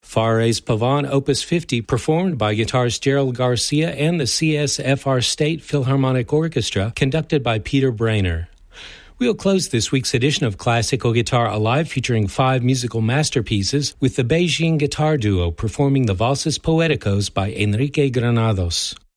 Fares Pavon, Opus 50, performed by guitarist Gerald Garcia and the CSFR State Philharmonic Orchestra, conducted by Peter Brainer. We'll close this week's edition of Classical Guitar Alive featuring 5 musical masterpieces with the Beijing Guitar Duo performing the Valses Poeticos by Enrique Granados.